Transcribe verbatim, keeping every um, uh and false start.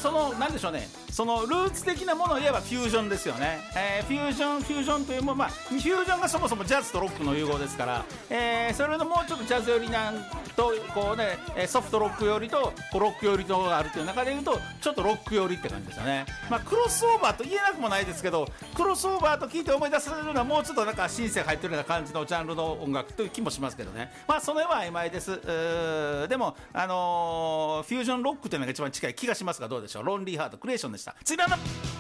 そのなんでしょうね、そのルーツ的なものを言えばフュージョンですよね、えー、フュージョンフュージョンというも、まあ、フュージョンがそもそもジャズとロックの融合ですから、えー、それのもうちょっとジャズ寄りなんとこうね、ソフトロック寄りとこうロック寄りとがあるという中でいうとちょっとロック寄りって感じですよね。まあ、クロスオーバーと言えなくもないですけど、クロスオーバーと聞いて思い出されるのはもうちょっとなんかシンセが入ってるような感じのジャンルの音楽という気もしますけどね。まあその辺は曖昧です。でもあのー、フュージョンロックというのが一番近い気がしますが、どうでしょう。ロンリーハートクリエーションでした。次の